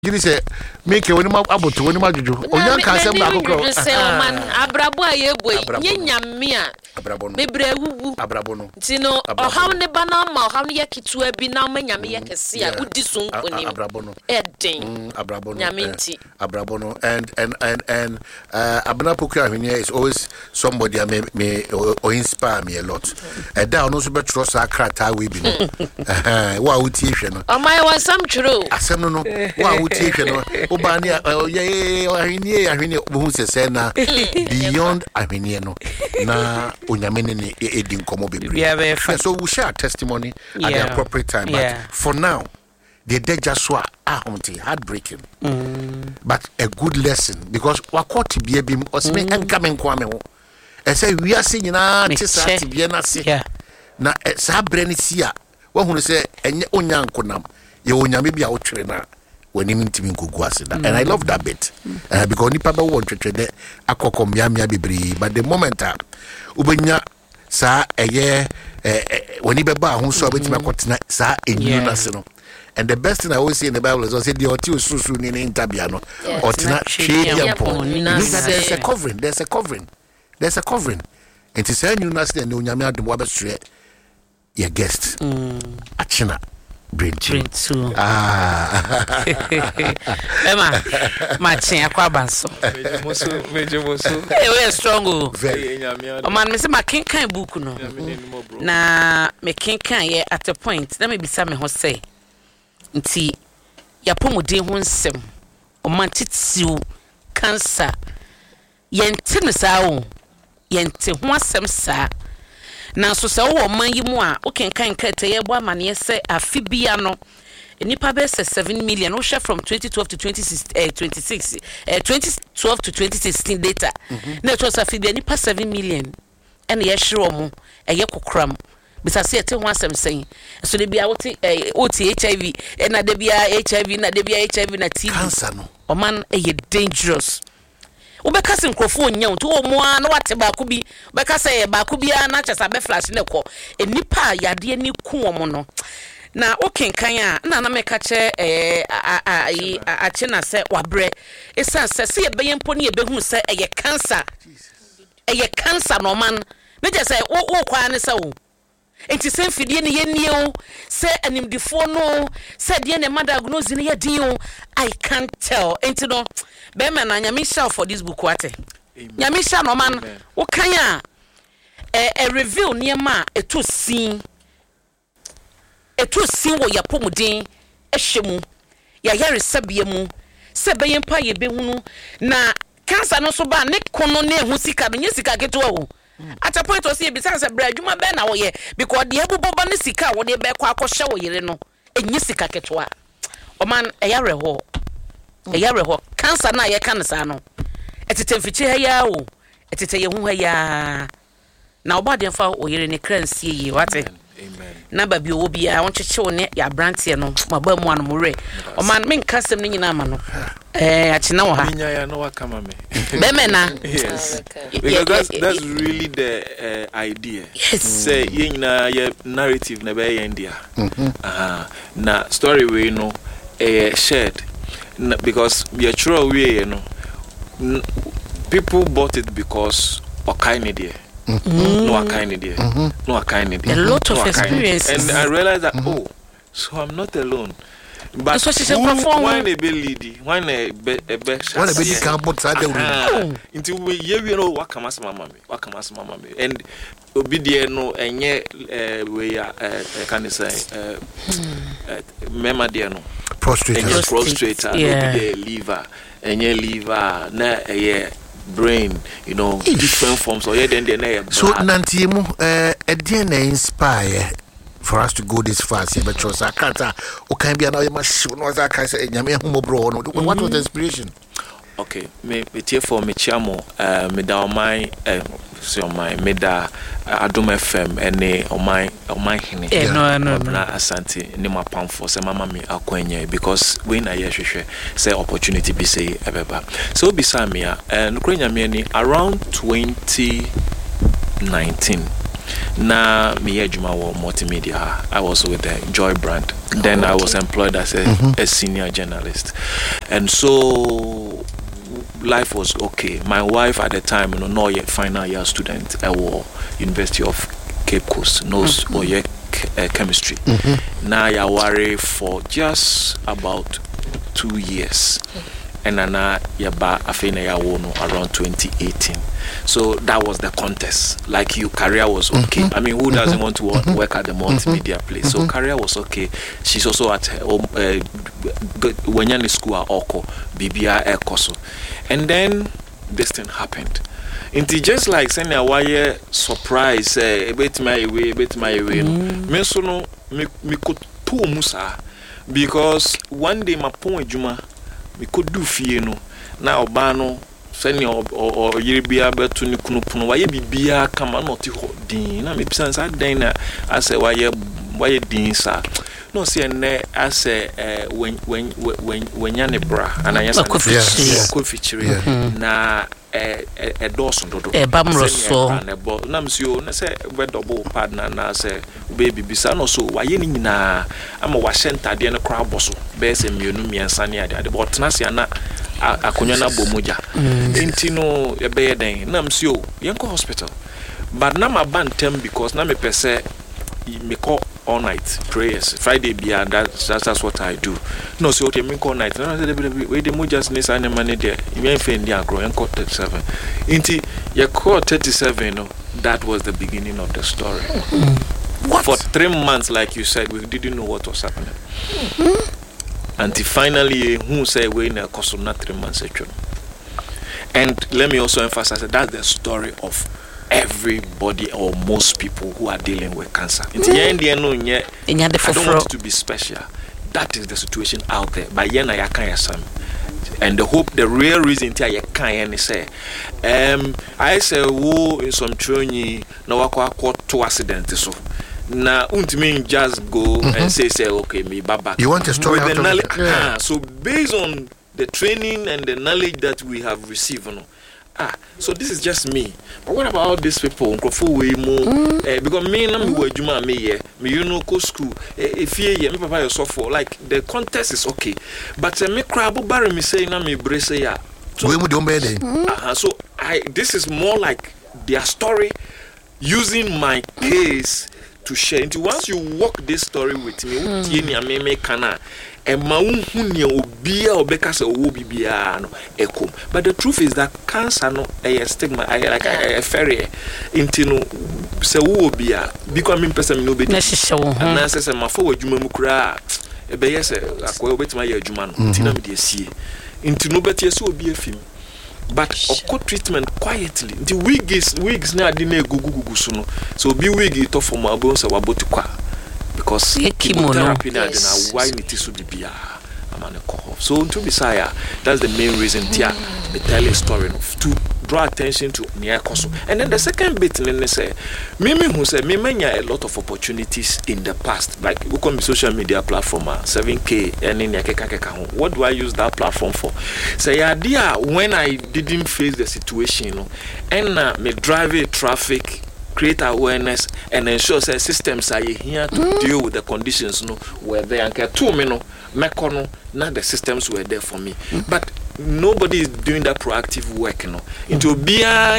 You say make when ma aboto when ma juju onyan kan sem na kokro say o man abrabo aye boy nyame a abrabono bebre wuwu abrabono tino o haw ne bana ma o haw ne yakitu abi na ma nyame yakese a udi so nkonim abrabono edin abrabono nyame nti abrabono and abna poku ahwenia is always somebody me or inspire me a lot e da no so be trust akrata we bi no wa uti hwe no o my was some true asem no wa uti hwe no obani ahwenia bo se na beyond ahwenia no na onyamene ne edin komo bebre so we share testimony at the appropriate time but for now the deja so heartbreaking but a good lesson because wakoti bia bim osme enkame nkwame ho e say wiase nyina tisa tibia na se na sa brani sia wa hunu se enye onyankonam ye onyame bia wotwere na wani mintimi nkogu ase da and I love that bit because nipa ba won twetwede akokom ya bebre but the moment ubenya sa eye wani beba ho so betima kotena sa enyu na se no. And the best thing I always see in the Bible is also the oti ususu ni interbiano otina shediampo. There's a covering. There's a covering. And to say you nas the onyame adom wa besre your guest. Achina brain too. Emma, my chin akwabanso. Mejemoso. We strong. Very. O man me say my kinkan book no. Na me kinkan ye at a point. Let me be say me ho say. Nti ya pomuden ho nsem o mantitiw cancer yente no saa o yente ho asem saa na so se wo man yi mu a o kenkan krete ye bo amane se afibia no nipa be 7 million o share from 2012 to 2016 data na to afibia nipa 7 million ene ye hire omo eye kokram bisa se ete ho asem sen so de bia wote HIV na de bia HIV na de bia HIV na TB cancer no o man e dangerous ubeka se nkrofo nya to o mo na wate ba ko bi ubeka se ba ko bia na chesa be flash ne ko enipa yade ani ku o mo no na o kenkan a na meka che a chena se wabre esan se ye be mpo ne ye be hu se eye cancer no man me je se wo kwa ne se wo enti se mfidie ne yenie o se animdifo no se de ne ma diagnose ne yedin o I can't tell enti no be me na nyame sha for this book wate nyame sha no man wo kan a review ne ma eto sin wo ya pomuden ehyemu ya yare sabie mu se be yempa ye be hunu na cancer no so ba ne kono ne hu sika no nye sika keto o at a point was here besides a bread you ma be na wo ye because the ebuboba ne sika wo de be kwa akoshe wo yire no enyi sika ketwa o man eyare ho cancer na ye kan sa no etetemfichi ha ya o etete ye hu ha ya na obade fa wo yire ne kransie yi wate amen na ba bi obi a won cheche wo ne ya brantie no maba mu anu more o man men kasem ne nyina ama no achina wo ha Minya ya no wakama me bemena yes because that's really the idea say yina ye narrative na be India na story we no shared because we are sure we no people bought it because okaini there no akaini there a lot of experiences and I realized that so I'm not alone. But so she perform why they be leady why they be camp outside until we know what come as mama me and obedient no enye we can say mema there no prostrate the liver enye liver na brain different forms so then so nantiemu na inspire for us to go this far see but trust akata o kan bia na o machine no za kan say nyame humobro no what was the inspiration okay me tie for me chiamo me da my so my me da Adom FM ene o my hene no asante ni mapamfo say mama me akwanya because when I hear say opportunity be say ebeba so be say me no kwanya me ni around 2019 Na me Juma multimedia. I was with the Joy brand. Then I was employed as a senior journalist, and so life was okay. My wife at the time, not yet final year student at University of Cape Coast, knows chemistry. Now I worry for just about 2 years, and then yaba afina ya wono around 2018. So that was the contest. Like your career was okay. I mean, who doesn't want to work at the multimedia place? So career was okay. She's also at when you're in school at Oko, BBI Ekoso. And then this thing happened. It's just like saying a wire surprise, a bit my way. Me so no me could to musa because one day my point Juma me could do fear now bano. Seni or yiribia betu ni kunupuno waye bibia kama not din na me pisan sa den na ase waye din sa no see ne ase when yane bra ananya ko feature na doso dodo bamroso na msio na se we double partner na se baby bisa no so waye ni nyina ama wa center de na kra boso be se mienu miensa ne ade but na se na akonya na bomuja intino ye be den na msio yenko hospital but na ma bantem because na me pese me call all night prayers Friday bia that's what I do no so okay me call night na we the mujas ni san money there even fendi agro yenko 37 inti ye call 37 no that was the beginning of the story. What? For 3 months like you said we didn't know what was happening. Until finally, who say we in a course of not 3 months actually. And let me also emphasize that that's the story of everybody or most people who are dealing with cancer. I don't want it to be special. That is the situation out there. But yena yakaya sam. And the real reason I can say, I say wo in some training na wako 2 accidents so. Na mean just go and say okay me baba. You want a story with the knowledge? So based on the training and the knowledge that we have received, so this is just me. But what about all these people? Because me na me juma me go school. If me papa yourself for like the context is okay. But me crab barry me say na me brace ya. So this is more like their story using my case to share. Into once you walk this story with me, but the truth is that cancer no a stigma like a ferry into no se wo bia becoming person no be and na say ma for adwuma mu kura e be yes akwa obetima ya adwuma no tina me de sie into no betie se obi afim. But oko treatment quietly. The wigs na adi na gugugugu so no. So be wig to for my bones waboti kwa because chemotherapy na adi na why need to be bia amane ko. So to be saya, that's the main reason tia me tell a story to draw attention to near koso. And then the second bit me say me who say me manya a lot of opportunities in the past, like we come social media platform 7K and in yakeka. What do I use that platform for? Say idea when I didn't face the situation and me drive traffic, create awareness and ensure say systems are here to deal with the conditions where they anchor to me mekono now the systems were there for me. But nobody is doing that proactive work into be a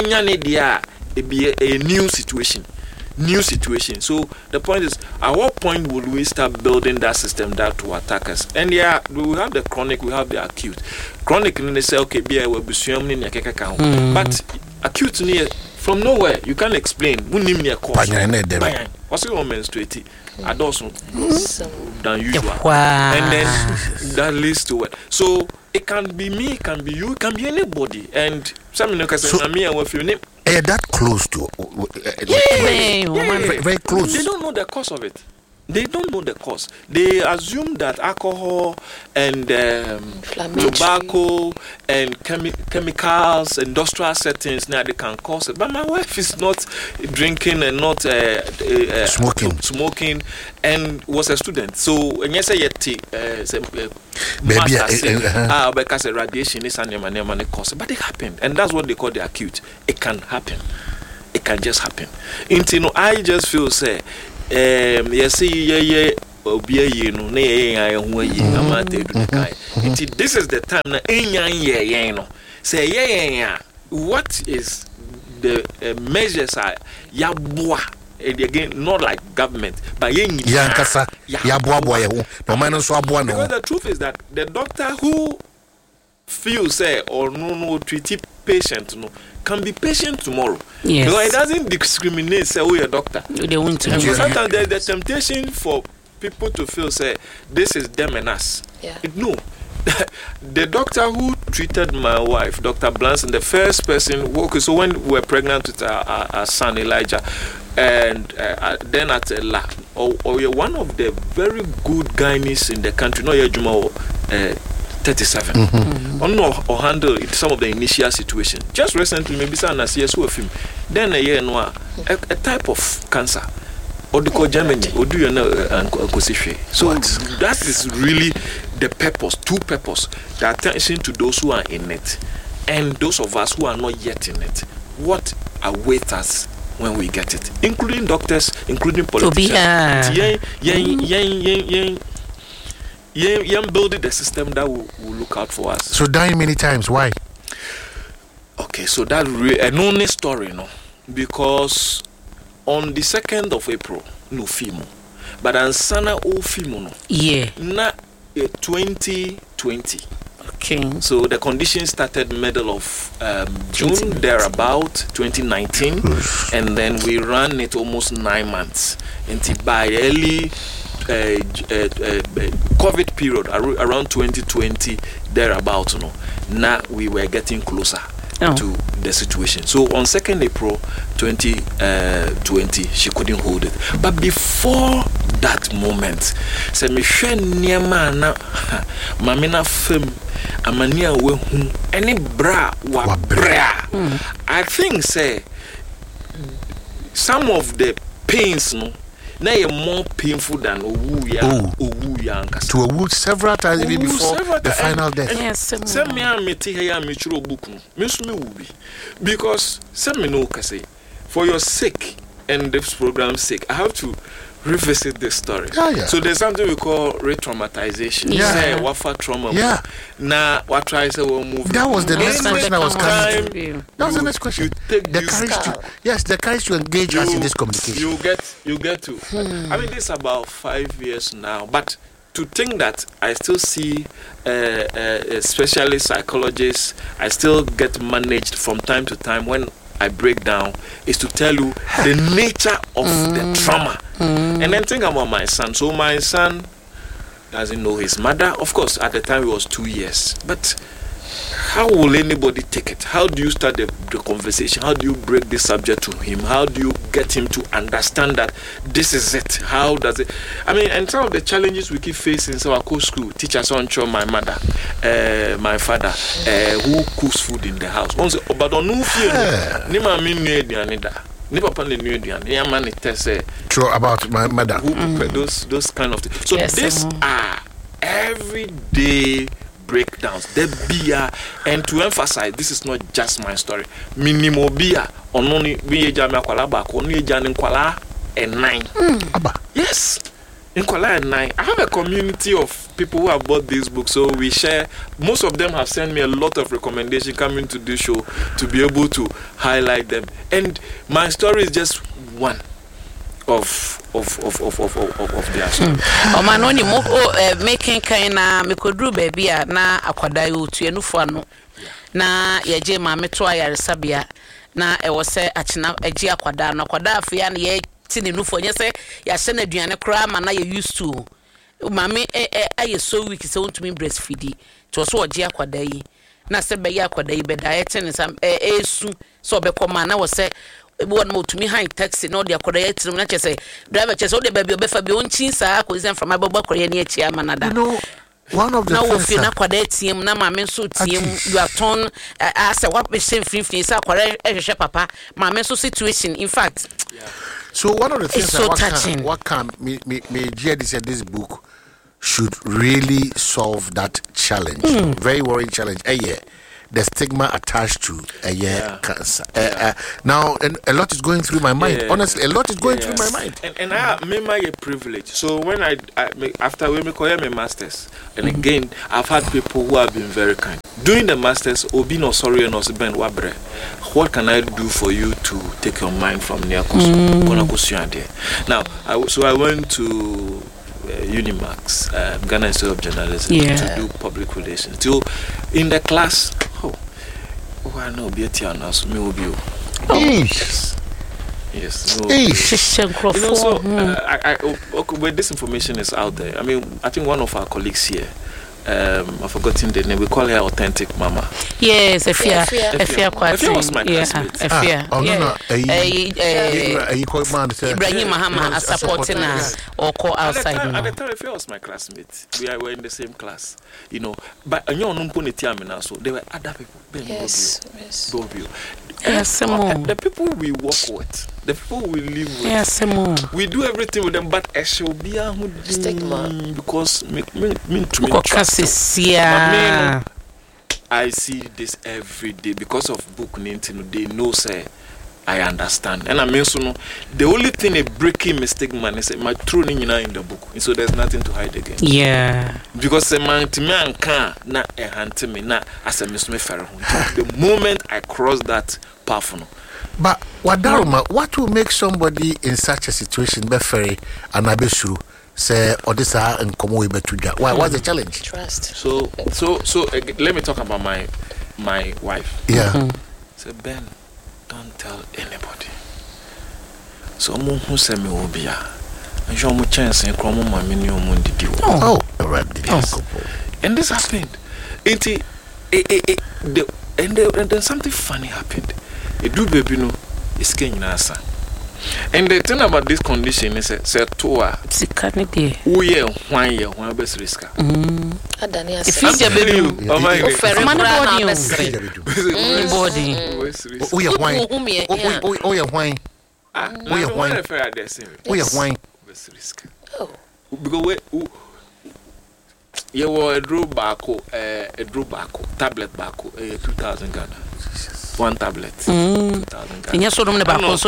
new situation. So the point is, at what point will we start building that system that to attack us? And we have the chronic, we have the acute. Chronic, they say okay, but acute from nowhere you can't explain. What's the menstruating? Also than usual, and then that leads to what? So it can be me, it can be you, it can be anybody. And some can say, "Me, and with your name." That close to, very close. They don't know the cause of it. They don't know the cause. They assume that alcohol and tobacco and chemicals, industrial settings, now they can cause it. But my wife is not drinking and not smoking, and was a student. So when you say because radiation is an cause, but it happened, and that's what they call the acute. It can happen. it can just happen. I just feel say, this is the time na say what is the measures are again, not like government, but because the truth is that the doctor who feels or no treat patient can be patient tomorrow. Yes. Because it doesn't discriminate say who a doctor. They want to. Sometimes there's the temptation for people to feel say this is them and us. Yeah. No. The doctor who treated my wife, Dr. Blanson, the first person so when we were pregnant with our son Elijah, and then at one of the very good gynaes in the country, no Jumo 37, or handle some of the initial situation. Just recently, maybe some CSO of him. Then a type of cancer. Or the Germany, or do you know, so that is really the purpose, two purpose, the attention to those who are in it, and those of us who are not yet in it. What awaits us when we get it, including doctors, including politicians. Building the system that will look out for us. So dying many times, why? Okay, so that an only story, because on the 2nd of April, no FIMO, but ansana o FIMO no. Yeah. Na 2020. Okay. So the condition started middle of June, thereabout 2019, and then we ran it almost 9 months. Until by early COVID period around 2020, thereabout, now we were getting closer to the situation. So on 2nd April 2020, she couldn't hold it. But before that moment, say me share niema na mamina fem amania we hu any bra wa bra. I think say some of the pains now you're more painful than owu ya to owu several times even before the final death. Yes, some me ameti here me chiro book no me so me will be because some me no can say for your sake and this program's sake I have to revisit this story. Yeah. So there's something we call re-traumatization. Yeah. Say wafa trauma. Yeah. Now what try say we move. That was the next question I was coming to. That was the next You question. take The this courage to the courage to engage us in this communication. You get to. I mean, this is about 5 years now, but to think that I still see especially psychologists, I still get managed from time to time when I break down, is to tell you the nature of the trauma. And then think about my son. So my son doesn't know his mother. Of course, at the time he was 2 years. But how will anybody take it? How do you start the conversation? How do you break this subject to him? How do you get him to understand that this is it? How does it? I mean, and some of the challenges we keep facing in our school, teachers on show my mother, my father, who cooks food in the house. But on no fear, True about my mother. Who prepare those kind of things. So Yes, these are everyday breakdowns. The beer, and to emphasize, this is not just my story. Minimo beer on only be jam back only jan in Kuala and 9. Yes. In Kuala and 9. I have a community of people who have bought these books, so we share. Most of them have sent me a lot of recommendations coming to this show to be able to highlight them. And my story is just one of their story. Omanoni mo making kinda me kodru baby na akwada yo tu enufo ano na yeje ma meto ayaresabia na e wo se achina agi akwada no akwada afia na ye ti ne nufo nye se ya hye na aduane kra ma na ye used to mama aye so weak se wontumi breastfeed to so ogi akwada yi na se be ya akwada yi be diet ne sam esu so be koma na wo se one more to me high taxi no dia koda yet na chese driver chese o de baby obefa bi onchin sa ko izem from ababa korea ne echi amanada. One of the now things if na koda tiem na ma men so tiem you are turn as what be same 15 sa koda ehwehwe papa ma men so situation in fact. So one of the things so that what can me said this book should really solve that challenge. Very worrying challenge. Yeah. the stigma attached to cancer. Now, and a lot is going through my mind. Honestly, a lot is going through my mind. And I made my privilege. So when after we make my masters, and again, I've had people who have been very kind. Doing the masters, Obi no sorry and also Ben Wabre. What can I do for you to take your mind from near Now, I went to Unimax, Ghana Institute of Journalism, to do public relations. In the class, I know beauty and us, me will be. Yes. No, so when this information is out there, I mean, I think one of our colleagues here, I've forgotten the name. We call her Authentic Mama. Yes, Efia was my classmate. Efia. Ibrahim Mahama supporting us or call outside. At the time, Efia was my classmate. We were in the same class, you know. But there were other people. Yes. The people we work with, the people we live with, we do everything with them, but I shall be a stigma because I see this every day because of book Nintendo. They know say I understand, and I mean so no. The only thing a breaking mistake man is my true name in the book, and so there's nothing to hide again. Yeah, because the man to me and can na a hand to me na as a Miss Mefer. The moment I cross that path, no. But what will make somebody in such a situation be ferry and abesuru say or this and come away to that? What's the challenge? Trust. So let me talk about my wife. Yeah. So Ben, don't tell anybody. So who say me obia. And show me chance and come my mini did you. Oh, right. Yes. And this happened. And then something funny happened. A do baby no is king answer. And the thing about this condition is say toa sikanity. We one best risk. If you baby because you were a draw backo, tablet backo, 2,000 Ghana. One tablet. 2,000 Ghana. And yes, so no.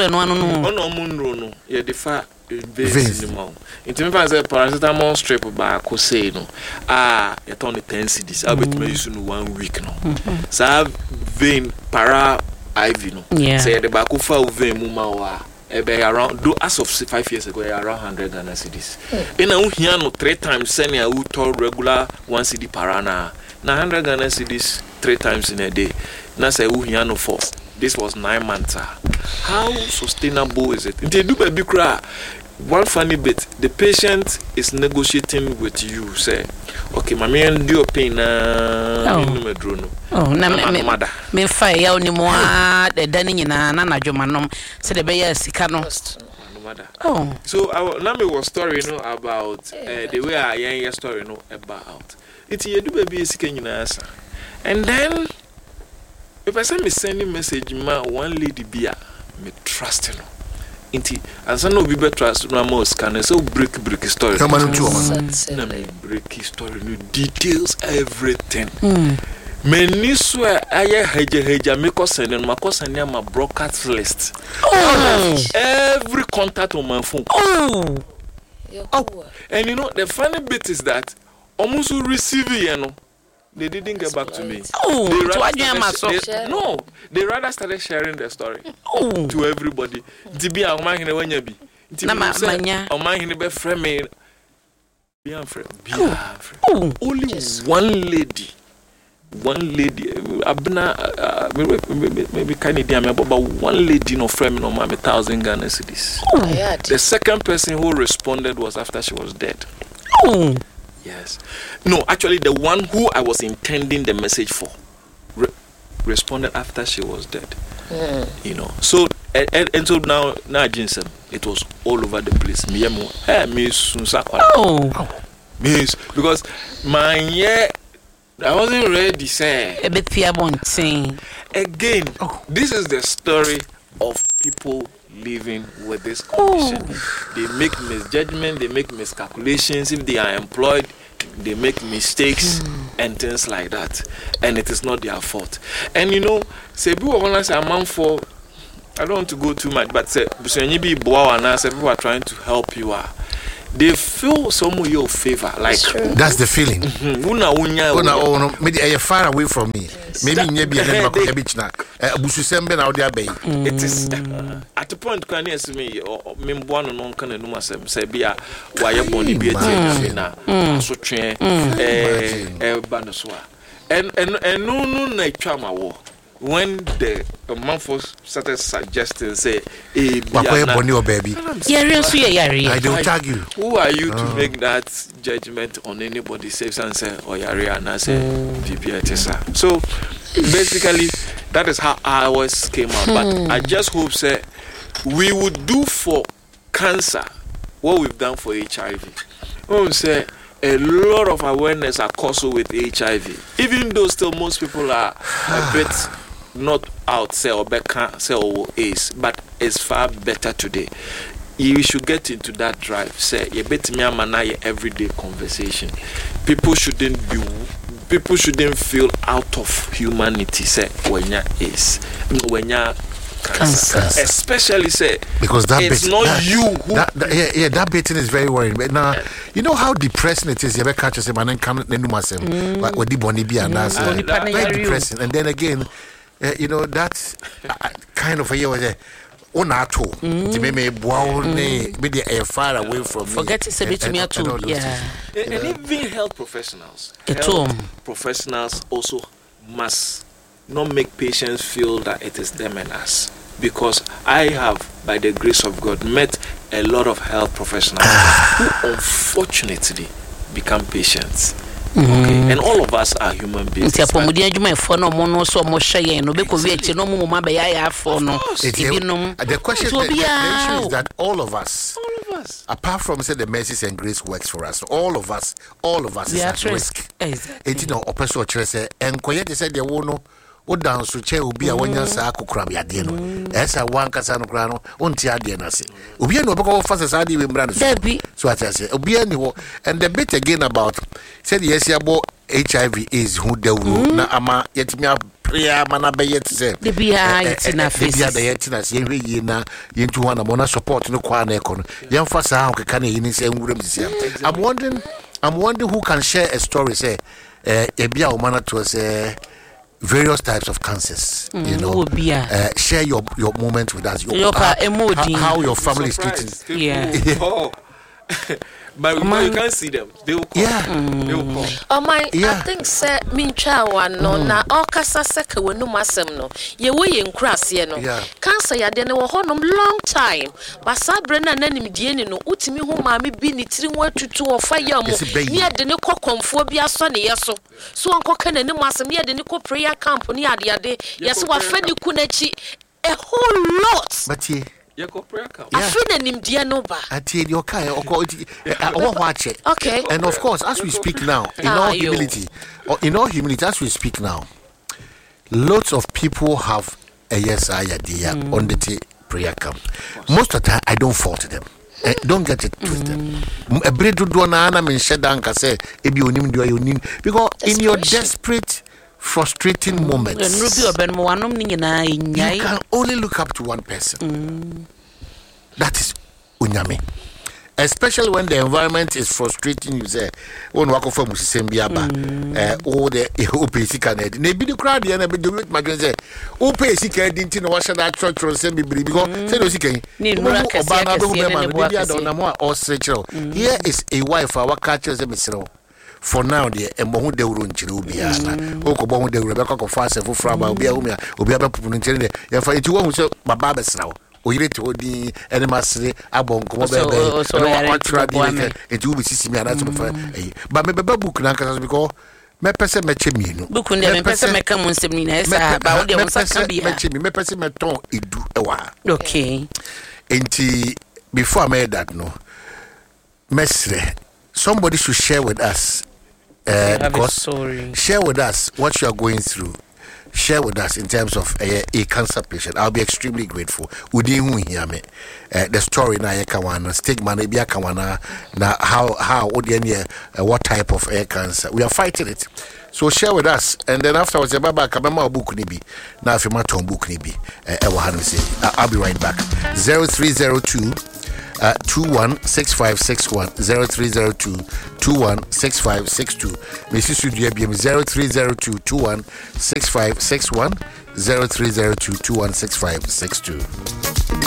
You defer veins in the mouth. In terms of paracetamol strip backo, say no. You turn the 10 CDs. I'll bet me you soon 1 week no. So I have vein para IV no. Say the backo for vein mumawa. Around as of 5 years ago, around 100 Ghana cedis. In a here no 3 times sending a regular 1 CD parana. Now 100 Ghana cedis 3 times in a day. Now say no 4. This was 9 months. How sustainable is it? They do baby cry. One funny bit, the patient is negotiating with you, say, okay, my man do your pain me fire only more the dining in Nana Jomanom, said the Bayer Sicano. Oh, so our number was story about the way I young story about it's you do baby is can answer. And then if I send me sending message, one lady beer me trust you. And some of people trust no more scan so break story. Break story, new details, everything. Many swear I heja make us send my cousin near my broadcast list. Every contact on my phone. And you know the funny bit is that almost receive they didn't get back to me. They rather started sharing the story to everybody. Only one lady, maybe Canadian, but one lady no frame no 1,000 Ghana cedis. The second person who responded was after she was dead. Yes. No, actually, the one who I was intending the message for responded after she was dead. You know. So and so now Jinsem, it was all over the place. Because my I wasn't ready, say. Again, this is the story of people living with this condition. They make misjudgment, they make miscalculations. If they are employed, they make mistakes and things like that, and it is not their fault. And you know, say people want to say a man for, I don't want to go too much, but say people are trying to help you. They feel some of your favor, like that's the feeling. Maybe are far away from me. Maybe it is at the point can you see me or one on can no say be a why body be so train and no na chama wo. When the Mumford started suggesting, say, baby, I don't tag you. Who are you to make that judgment on anybody? Says and say, or Yari and I say, PPI. So basically, that is how I always came out. But I just hope, say, we would do for cancer what we've done for HIV. Oh, say, a lot of awareness are caused with HIV, even though still most people are a bit not out say or back say or AIDS, but it's far better today. You should get into that drive. Say you bet me a everyday conversation. People shouldn't feel out of humanity. Say when you is when you cancer, especially say because that it's not you who that baiting is very worrying. But now you know how depressing it is. You ever catch us man and come like what the bonnie be and that's very depressing. And then again, you know that's kind of a year was Onato, maybe far away from forget to say to me too. Yeah, and even health professionals also must not make patients feel that it is them and us, because I have, by the grace of God, met a lot of health professionals who unfortunately become patients. Okay, and all of us are human beings. The question, the issue is that all of us, apart from say the mercies and grace works for us, all of us is at risk. Exactly. And quiet said the one. O dance to che obi a wonya sa akokra be ade no esa wan kasa no kra no onti ade na se obi no beko fast sa ade we mbra no so at say obi ani wo. And the bit again about said yes abo HIV is who the na ama yetimi prayer mana be yet say the bia yetina face the bia yetina se ye na yentu wana mona support no kwa na ekono yemfa sa akeka na yin se nwuram sisia. I'm wondering who can share a story say ebia o mana to say various types of cancers, you know. Share your moment with us. How your family is treating. Yeah. But you can't see them. They will call. They will call. I think say mincha one no na okasa seka we no masem no. Ye we ye nkrase no. Cancer ya de ne wo honom long time. But sabre na nanim die ni no utimi ho maame bi ni tiri ho atutu ofa ya mo. Ni ade ne kokomfo bi aso ne yeso. So onkoka na ne masem ye de ne ko prayer camp ni ade. Yes wa fa ni ku na chi a whole lot. But ye I feel an Indiano ba. Okay. And of course, as we speak now, in all humility, as we speak now, lots of people have a yes idea on the prayer camp. Most of the time, I don't fault them. Don't get it twisted. A bread do na na men shedanka say ebi onim do onim, because in your desperate, frustrating moments, you can only look up to one person. That is unyame. Especially when the environment is frustrating, you say, "Oh, no, I confirm with Sembiaba." Oh, the OPC Canada. Maybe the crowd, and I be doing it. My friend say, "OPC Canada didn't know what that church was saying." Because say no, here is a wife. Our culture is for now, the Mohu de Urunchirubiana, Okobon de Rebecca of Fast and Fraba, Obiamia, Obiaba Punchene, if I do so, Babas now, or you to the Animasri, Abon, so I tried it will be Sissimi and that's but maybe book Nankas because my person mechemino. Book on the person make on seminars about the person meton, it do a while. Okay. And before I made that, no, Mestre, somebody should share with us. Because share with us what you are going through. share with us in terms of a cancer patient, I'll be extremely grateful. Udi hu hear me. The story na yeka wana, stigma na biya kawana, na how odi what type of cancer. We are fighting it. So share with us, and then afterwards, Baba Kabama book nibi, na afima ton book nibi. I'll be right back. 0302 216561 0302 216562. Mrs. Studio BM 0302 216561 0302 216562.